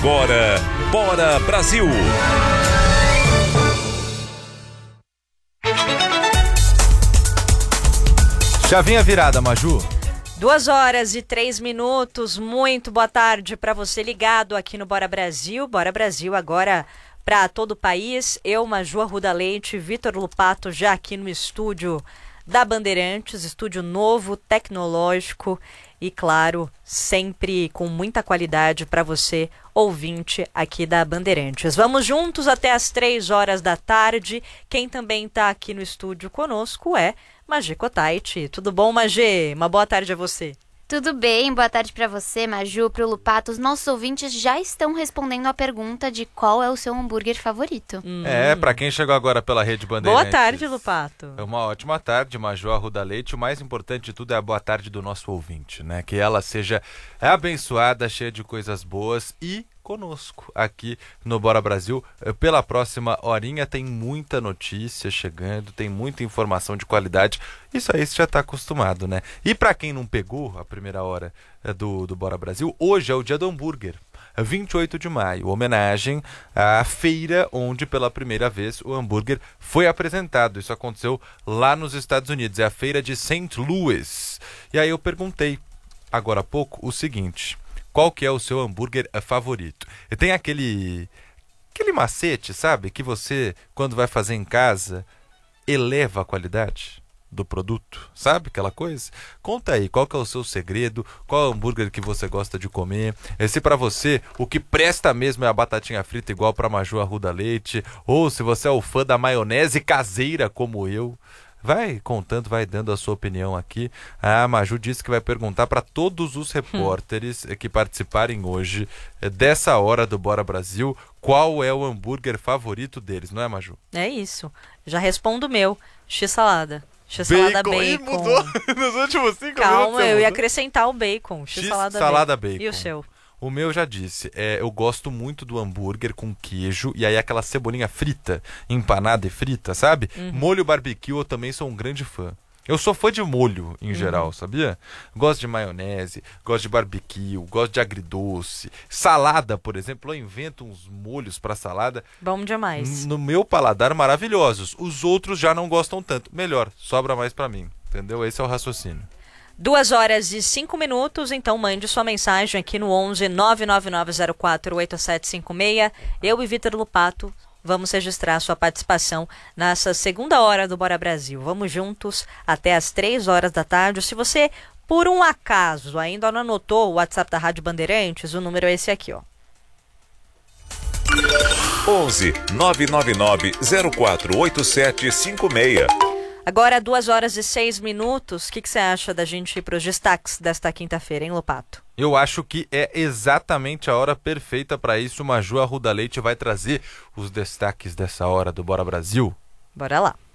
Agora, Bora Brasil! Chavinha virada, Maju. 2h03. Muito boa tarde para você ligado aqui no Bora Brasil. Bora Brasil agora para todo o país. Eu, Maju Arruda Leite, Vitor Lupato já aqui no estúdio da Bandeirantes, estúdio novo, tecnológico e, claro, sempre com muita qualidade para você, ouvinte aqui da Bandeirantes. Vamos juntos até as 3h da tarde. Quem também está aqui no estúdio conosco é Magi Kotait. Tudo bom, Magi? Uma boa tarde a você. Tudo bem, boa tarde para você, Maju, pro Lupato. Os nossos ouvintes já estão respondendo a pergunta de qual é o seu hambúrguer favorito. Para quem chegou agora pela Rede Bandeirantes. Boa tarde, Lupato. É uma ótima tarde, Maju Arruda Leite. O mais importante de tudo é a boa tarde do nosso ouvinte, né? Que ela seja abençoada, cheia de coisas boas e conosco aqui no Bora Brasil. Pela próxima horinha tem muita notícia chegando, tem muita informação de qualidade. Isso aí você já está acostumado, né? E para quem não pegou a primeira hora do Bora Brasil, hoje é o dia do hambúrguer. 28 de maio, homenagem à feira onde pela primeira vez o hambúrguer foi apresentado. Isso aconteceu lá nos Estados Unidos, é a feira de St. Louis. E aí eu perguntei agora há pouco o seguinte: qual que é o seu hambúrguer favorito? E tem aquele macete, sabe? Que você, quando vai fazer em casa, eleva a qualidade do produto, sabe? Aquela coisa? Conta aí, qual que é o seu segredo? Qual é o hambúrguer que você gosta de comer? Se pra você o que presta mesmo é a batatinha frita igual pra Maju Arruda Leite, ou se você é o fã da maionese caseira como eu, vai contando, vai dando a sua opinião aqui. A Maju disse que vai perguntar para todos os repórteres que participarem hoje dessa hora do Bora Brasil qual é o hambúrguer favorito deles, não é, Maju? É isso. Já respondo o meu. X-salada. X-salada bacon. Ih, mudou nos últimos 5 minutos. Calma, eu ia acrescentar o bacon. X-salada bacon. E o seu? O meu já disse, eu gosto muito do hambúrguer com queijo e aí aquela cebolinha frita, empanada e frita, sabe? Molho barbecue, eu também sou um grande fã. Eu sou fã de molho em geral, sabia? Gosto de maionese, gosto de barbecue, gosto de agridoce. Salada, por exemplo, eu invento uns molhos para salada. Bom demais. No meu paladar, maravilhosos. Os outros já não gostam tanto. Melhor, sobra mais para mim, entendeu? Esse é o raciocínio. 2h05, então mande sua mensagem aqui no 11 99904 8756. Eu e Vitor Lupato vamos registrar sua participação nessa segunda hora do Bora Brasil. Vamos juntos até as 3h da tarde. Se você, por um acaso, ainda não anotou o WhatsApp da Rádio Bandeirantes, o número é esse aqui, ó. 11 999 04 8756. Agora, 2h06. O que você acha da gente ir para os destaques desta quinta-feira, hein, Lupato? Eu acho que é exatamente a hora perfeita para isso. Maju Arruda Leite vai trazer os destaques dessa hora do Bora Brasil. Bora lá.